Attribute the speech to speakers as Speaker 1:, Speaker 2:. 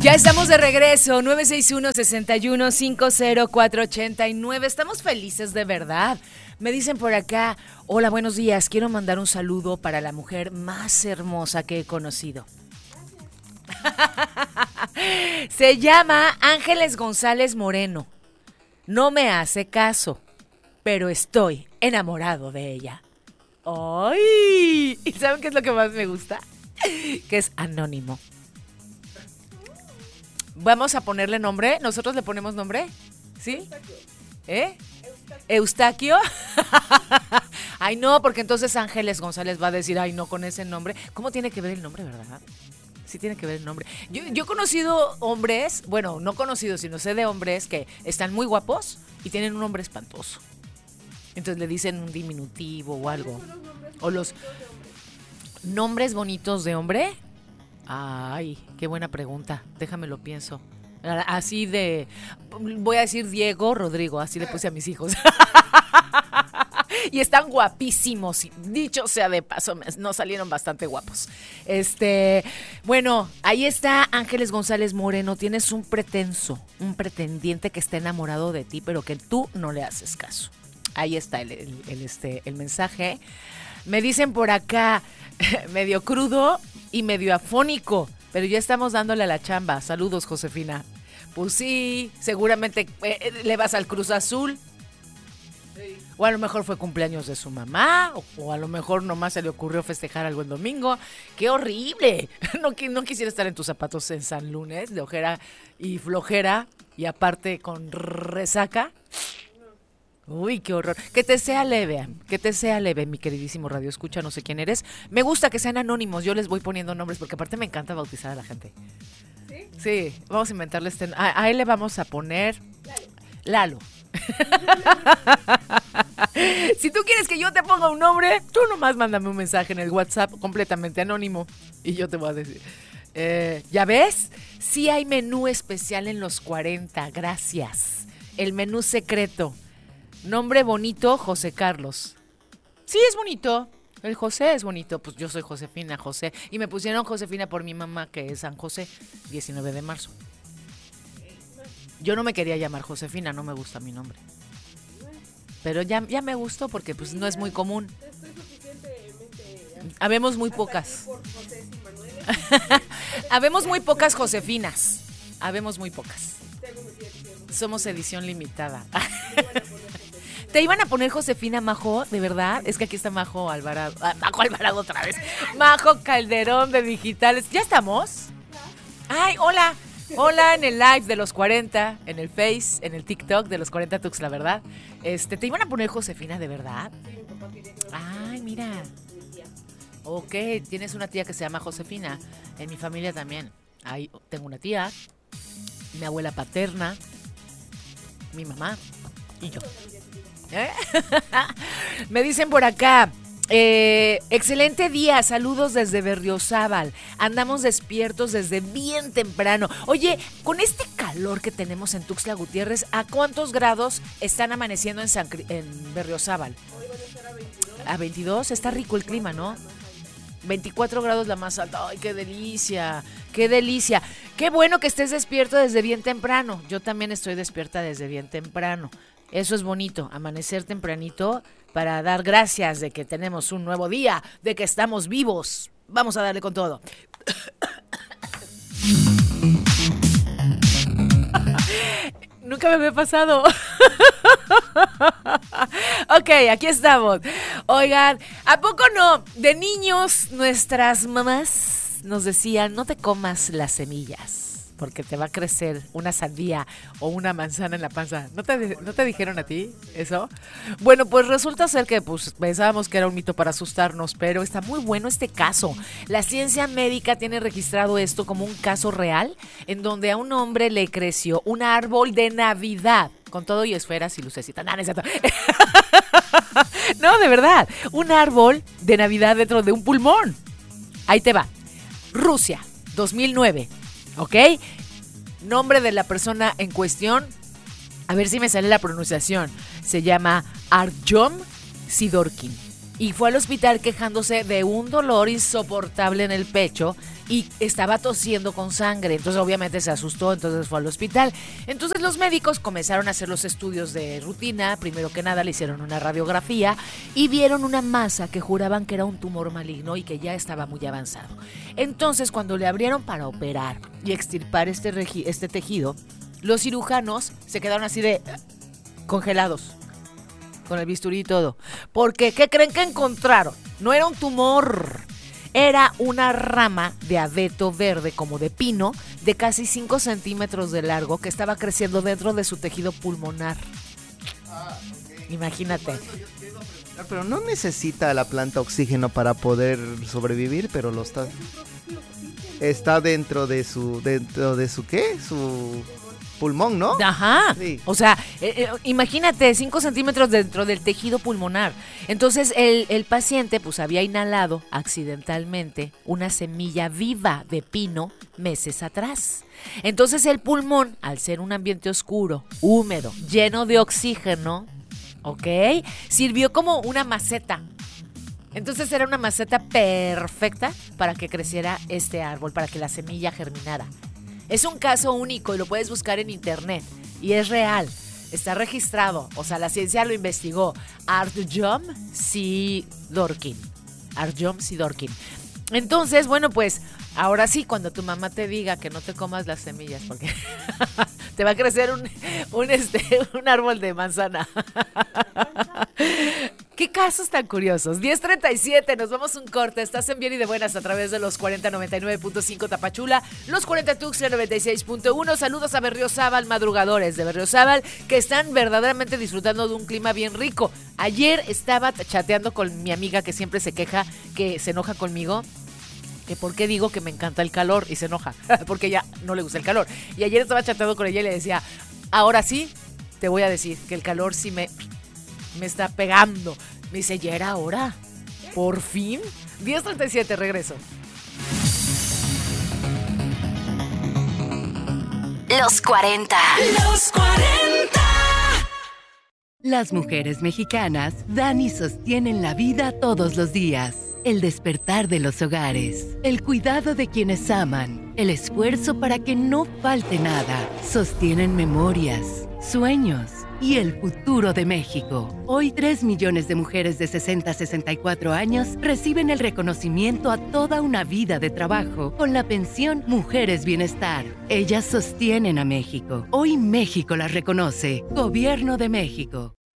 Speaker 1: Ya estamos de regreso, 961-61-50489. Estamos felices de verdad. Me dicen por acá, hola, buenos días. Quiero mandar un saludo para la mujer más hermosa que he conocido. Se llama Ángeles González Moreno. No me hace caso, pero estoy enamorado de ella. ¡Ay! ¿Y saben qué es lo que más me gusta? Que es anónimo. Vamos a ponerle nombre. ¿Nosotros le ponemos nombre? ¿Sí? ¿Eustaquio? Ay, no, porque entonces Ángeles González va a decir, ay, no, con ese nombre. ¿Cómo tiene que ver el nombre, verdad? Sí tiene que ver el nombre. Yo he conocido hombres, bueno, no conocido, sino sé de hombres que están muy guapos y tienen un nombre espantoso. Entonces le dicen un diminutivo o algo. O los nombres bonitos de hombre. Ay, qué buena pregunta. Déjame lo pienso. Así de, voy a decir Diego, Rodrigo, así le puse a mis hijos. Y están guapísimos. Dicho sea de paso, nos salieron bastante guapos. Bueno, ahí está Ángeles González Moreno. Tienes un pretendiente que está enamorado de ti, pero que tú no le haces caso. Ahí está el mensaje. Me dicen por acá, medio crudo y medio afónico, pero ya estamos dándole a la chamba. Saludos, Josefina. Pues sí, seguramente le vas al Cruz Azul. Sí. O a lo mejor fue cumpleaños de su mamá, o a lo mejor nomás se le ocurrió festejar algo el domingo. ¡Qué horrible! No quisiera estar en tus zapatos en San Lunes, de ojera y flojera, y aparte con resaca. Uy, qué horror. Que te sea leve, mi queridísimo Radio Escucha, no sé quién eres. Me gusta que sean anónimos, yo les voy poniendo nombres porque aparte me encanta bautizar a la gente. ¿Sí? Sí, vamos a inventarle a él le vamos a poner Lalo. Si tú quieres que yo te ponga un nombre, tú nomás mándame un mensaje en el WhatsApp completamente anónimo y yo te voy a decir. ¿Ya ves? Sí hay menú especial en los 40, gracias. El menú secreto. Nombre bonito, José Carlos. Sí, es bonito. El José es bonito. Pues yo soy Josefina José. Y me pusieron Josefina por mi mamá, que es San José, 19 de marzo. Yo no me quería llamar Josefina, no me gusta mi nombre. Pero ya me gustó porque pues no es muy común. Habemos muy pocas. Habemos muy pocas Josefinas. Habemos muy pocas. Somos edición limitada. ¿Te iban a poner Josefina Majo? ¿De verdad? Es que aquí está Majo Alvarado. Majo Alvarado otra vez. Majo Calderón de Digitales. ¿Ya estamos? Ay, hola. Hola en el live de los 40, en el Face, en el TikTok de los 40 Tux, la verdad. ¿Te iban a poner Josefina, de verdad? Ay, mira. Ok, tienes una tía que se llama Josefina. En mi familia también. Ahí tengo una tía, mi abuela paterna, mi mamá y yo. Me dicen por acá, excelente día, saludos desde Berriozábal, andamos despiertos desde bien temprano. Oye, con este calor que tenemos en Tuxtla Gutiérrez, ¿a cuántos grados están amaneciendo en Berriozábal?
Speaker 2: Hoy van a estar a 22.
Speaker 1: A 22, está rico el clima, ¿no? 24 grados la más alta. ¡Ay, qué delicia! ¡Qué delicia! Qué bueno que estés despierto desde bien temprano. Yo también estoy despierta desde bien temprano. Eso es bonito, amanecer tempranito para dar gracias de que tenemos un nuevo día, de que estamos vivos. Vamos a darle con todo. Nunca me había pasado. Ok, aquí estamos. Oigan, ¿a poco no? De niños, nuestras mamás nos decían, no te comas las semillas, porque te va a crecer una sandía o una manzana en la panza. ¿No te dijeron a ti eso? Bueno, pues resulta ser que pues pensábamos que era un mito para asustarnos, pero está muy bueno este caso. La ciencia médica tiene registrado esto como un caso real, en donde a un hombre le creció un árbol de Navidad, con todo y esferas y lucecitas. No, no es cierto. No, de verdad, un árbol de Navidad dentro de un pulmón. Ahí te va. Rusia, 2009. ¿Ok? Nombre de la persona en cuestión. A ver si me sale la pronunciación. Se llama Artyom Sidorkin. y fue al hospital quejándose de un dolor insoportable en el pecho y estaba tosiendo con sangre. Entonces obviamente se asustó, entonces fue al hospital. Entonces los médicos comenzaron a hacer los estudios de rutina. Primero que nada le hicieron una radiografía y vieron una masa que juraban que era un tumor maligno y que ya estaba muy avanzado. Entonces cuando le abrieron para operar y extirpar este tejido, los cirujanos se quedaron así de congelados, con el bisturí y todo. Porque, ¿qué creen que encontraron? No era un tumor, era una rama de abeto verde, como de pino, de casi 5 centímetros de largo, que estaba creciendo dentro de su tejido pulmonar. Imagínate.
Speaker 2: Pero no necesita la planta oxígeno para poder sobrevivir, pero lo está. Está dentro de su ¿qué? Su pulmón, ¿no?
Speaker 1: Ajá,
Speaker 2: sí.
Speaker 1: O sea, imagínate, 5 centímetros dentro del tejido pulmonar. Entonces el paciente pues había inhalado accidentalmente una semilla viva de pino meses atrás. Entonces el pulmón, al ser un ambiente oscuro, húmedo, lleno de oxígeno, ¿ok?, sirvió como una maceta. Entonces era una maceta perfecta para que creciera este árbol, para que la semilla germinara. Es un caso único y lo puedes buscar en internet y es real, está registrado, o sea, la ciencia lo investigó. Artyom Sidorkin. Entonces, bueno, pues ahora sí, cuando tu mamá te diga que no te comas las semillas porque te va a crecer un árbol de manzana. Qué casos tan curiosos. 10:37, nos vamos un corte. Estás en Bien y de Buenas a través de los 4099.5 Tapachula, los 40 Tuxtla 96.1. Saludos a Berriozábal, madrugadores de Berriozábal, que están verdaderamente disfrutando de un clima bien rico. Ayer estaba chateando con mi amiga que siempre se queja, que se enoja conmigo, que por qué digo que me encanta el calor y se enoja, porque ya no le gusta el calor. Y ayer estaba chateando con ella y le decía, ahora sí, te voy a decir que el calor sí me está pegando. Me dice, ya era hora. Por fin. 10:37, regreso.
Speaker 3: Los 40.
Speaker 4: Los 40.
Speaker 5: Las mujeres mexicanas dan y sostienen la vida todos los días. El despertar de los hogares, el cuidado de quienes aman, el esfuerzo para que no falte nada. Sostienen memorias, sueños y el futuro de México. Hoy 3 millones de mujeres de 60 a 64 años reciben el reconocimiento a toda una vida de trabajo con la pensión Mujeres Bienestar. Ellas sostienen a México. Hoy México las reconoce. Gobierno de México.